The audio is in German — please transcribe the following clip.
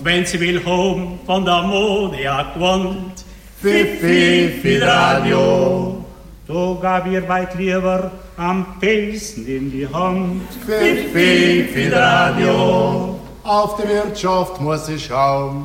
wenn sie will home von der Mode gewohnt. Fifi Radio. Du gab ihr weit lieber am besten in die Hand. Fifi Radio. Auf die Wirtschaft muss ich schauen.